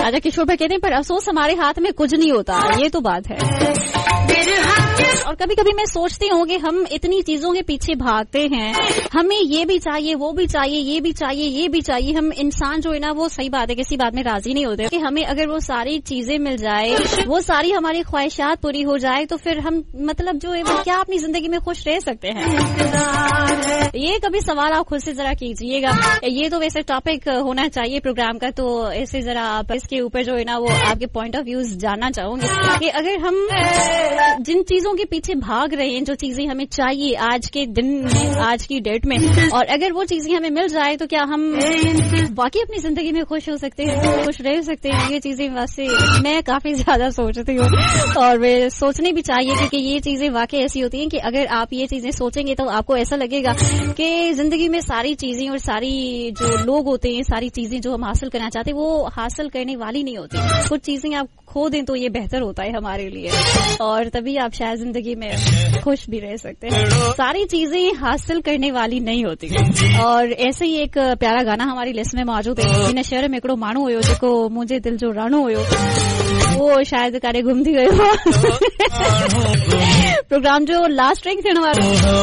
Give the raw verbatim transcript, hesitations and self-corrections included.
राजा किशोर भाई कहते हैं पर अफसोस हमारे हाथ में कुछ नहीं होता. ये तो बात है. और कभी कभी मैं सोचती हूँ कि हम इतनी चीजों के पीछे भागते हैं, हमें ये भी चाहिए, वो भी चाहिए, ये भी चाहिए, ये भी चाहिए. हम इंसान जो है ना, वो सही बात है किसी बात में राजी नहीं होते कि हमें अगर वो सारी चीजें मिल जाए, वो सारी हमारी ख्वाहिशात पूरी हो जाए, तो फिर हम मतलब जो है वो क्या अपनी जिंदगी में खुश रह सकते हैं? ये कभी सवाल आप खुद से जरा कीजिएगा. ये तो वैसे टॉपिक होना चाहिए प्रोग्राम का, तो ऐसे जरा आप इसके ऊपर जो है ना वो आपके पॉइंट ऑफ व्यूज जानना चाहूंगी कि अगर हम जिन चीजों के पीछे भाग रहे हैं, जो चीजें हमें चाहिए आज के दिन में, आज की डेट में, और अगर वो चीजें हमें मिल जाए तो क्या हम वाकई अपनी जिंदगी में खुश हो सकते हैं, खुश रह सकते हैं? ये चीजें वैसे मैं काफी ज्यादा सोचती हूँ, और वे सोचनी भी चाहिए क्योंकि ये चीजें वाकई ऐसी होती हैं कि अगर आप ये चीजें सोचेंगे तो आपको ऐसा लगेगा कि जिंदगी में सारी चीजें और सारी जो लोग होते हैं, सारी चीजें जो हम हासिल करना चाहते हैं वो हासिल करने वाली नहीं होती. कुछ चीजें आप खो दें तो ये बेहतर होता है हमारे लिए, और तभी आप शायद जिंदगी में खुश भी रह सकते हैं. सारी चीजें हासिल करने वाली नहीं होती. और ऐसे ही एक प्यारा गाना हमारी लिस्ट में मौजूद है, हिन शहर में हिकिड़ो माण्हू हुयो जेको मुंहिंजे दिल जो राणो हुयो, वो शायद कारे गुम थी वियो. प्रोग्राम जो लास्ट ट्रैक थियण वारो